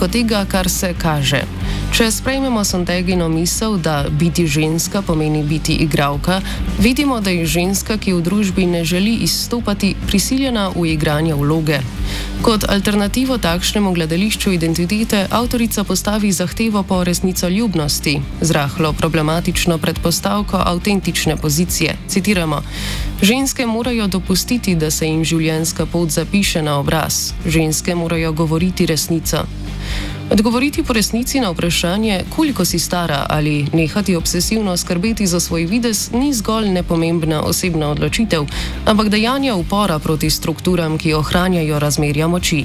kot tega, kar se kaže. Če sprejmemo Sontegino misel, da biti ženska pomeni biti igralka, vidimo, da je ženska, ki v družbi ne želi izstopati, prisiljena v igranje vloge. Kot alternativo takšnemu gledališču identitete avtorica postavi zahtevo po resnicoljubnosti, z rahlo problematično predpostavko avtentične pozicije. Citiramo: ženske morajo dopustiti, da se jim življenjska pot zapiše na obraz. Ženske morajo govoriti resnico. Odgovoriti po resnici na vprašanje, koliko si stara, ali nehati obsesivno skrbeti za svoj videz, ni zgolj nepomembna osebna odločitev, ampak dejanje upora proti strukturam, ki ohranjajo razmerja moči.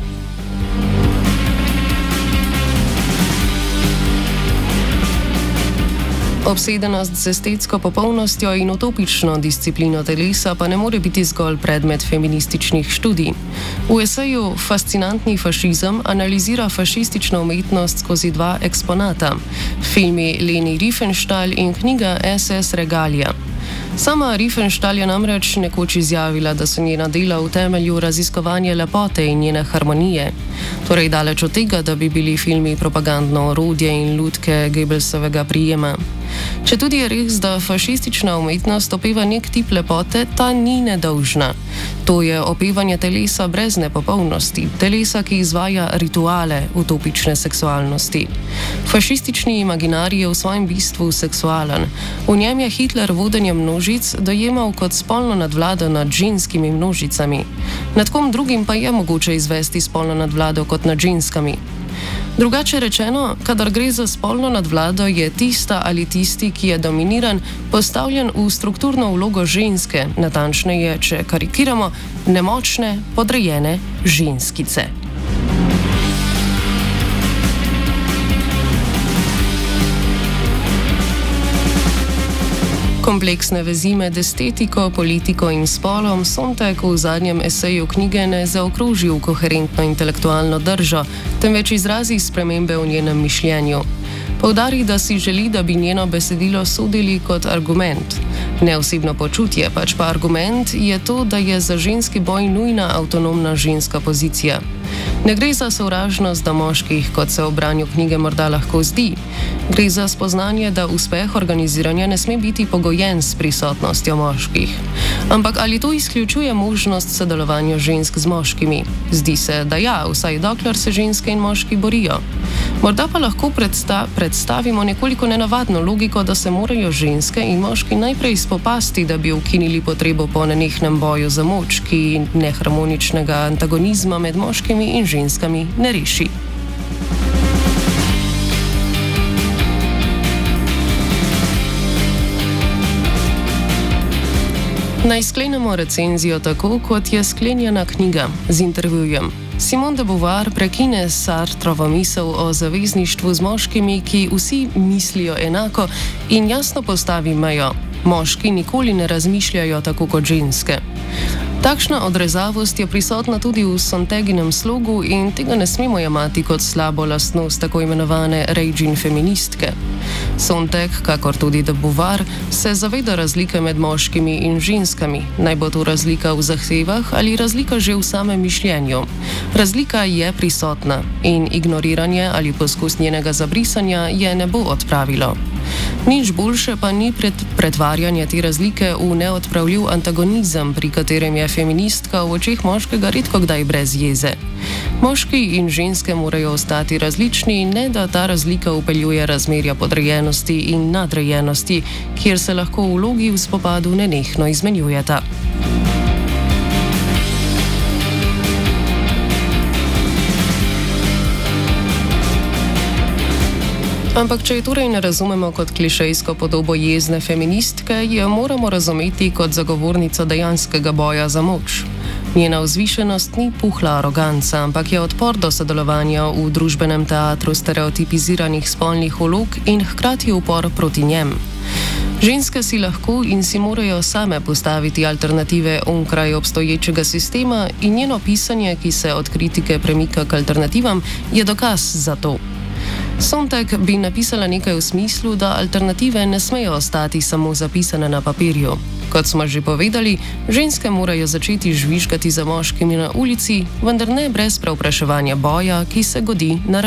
Obsedenost z estetsko popolnostjo in utopično disciplino telesa pa ne more biti zgolj predmet feminističnih študij. V eseju Fascinantni fašizem analizira fašistično umetnost skozi dva eksponata: filmi Leni Riefenstahl in knjiga SS Regalia. Sama Riefenstahl je namreč nekoč izjavila, da so njena dela v temelju raziskovanje lepote in njene harmonije. Torej daleč od tega, da bi bili filmi propagandno orodje in lutke Goebbelsovega prijema. Četudi je res, da fašistična umetnost opeva nek tip lepote, ta ni nedolžna. To je opevanje telesa brez nepopolnosti, telesa, ki izvaja rituale utopične seksualnosti. Fašistični imaginarij je v svojem bistvu seksualen. V njem je Hitler vodenje množic dojemal kot spolno nadvlado nad ženskimi množicami. Nad kom drugim pa je mogoče izvesti spolno nadvlado kot nad ženskami. Drugače rečeno, kadar gre za spolno nadvlado, je tista ali tisti, ki je dominiran, postavljen v strukturno vlogo ženske, natančneje, če karikiramo, nemočne, podrejene ženskice. Kompleksne vezi med estetiko, politiko in spolom Sontag v zadnjem eseju knjige ne zaokroži v koherentno intelektualno držo, temveč izrazi spremembe v njenem mišljenju. Poudari, da si želi, da bi njeno besedilo sodili kot argument. Ne osebno počutje, pač pa argument je to, da je za ženski boj nujna avtonomna ženska pozicija. Ne gre za sovražnost do moških, kot se v branju knjige morda lahko zdi. Gre za spoznanje, da uspeh organiziranja ne sme biti pogojen s prisotnostjo moških. Ampak ali to izključuje možnost sodelovanja žensk z moškimi? Zdi se, da ja, vsaj dokler se ženske in moški borijo. Morda pa lahko predstavimo nekoliko nenavadno logiko, da se morajo ženske in moški najprej spopasti, da bi ukinili potrebo po nenehnem boju za moč, ki neharmoničnega antagonizma med moškimi in ženskami ne reši. Naj sklenemo recenzijo tako, kot je sklenjena knjiga, z intervjujem. Simone de Beauvoir prekine Sartrovo misel o zavezništvu z moškimi, ki vsi mislijo enako, in jasno postavi mejo: moški nikoli ne razmišljajo tako kot ženske. Takšna odrezavost je prisotna tudi v Sontaginem slogu in tega ne smemo jemati kot slabo lastnost tako imenovane raging feministke. Sontag, kakor tudi de Beauvoir, se zaveda razlike med moškimi in ženskami, naj bo to razlika v zahtevah ali razlika že v samem mišljenju. Razlika je prisotna in ignoriranje ali poskus njenega zabrisanja je ne bo odpravilo. Nič boljše pa ni pretvarjanje te razlike v neodpravljiv antagonizem, pri katerem je feministka v očeh moškega redko kdaj brez jeze. Moški in ženske morajo ostati različni, ne da ta razlika vpeljuje razmerja podrejenosti in nadrejenosti, kjer se lahko vlogi v spopadu nenehno izmenjujeta. Ampak če je torej ne razumemo kot klišejsko podobo jezne feministke, jo moramo razumeti kot zagovornico dejanskega boja za moč. Njena vzvišenost ni puhla aroganca, ampak je odpor do sodelovanja v družbenem teatru stereotipiziranih spolnih vlog in hkrati upor proti njem. Ženske si lahko in si morajo same postaviti alternative onkraj obstoječega sistema in njeno pisanje, ki se od kritike premika k alternativam, je dokaz za to. Sontag bi napisala nekaj v smislu, da alternative ne smejo ostati samo zapisane na papirju. Kot smo že povedali, ženske morajo začeti žvižgati za moškimi na ulici, vendar ne brez prevpraševanja boja, ki se godi na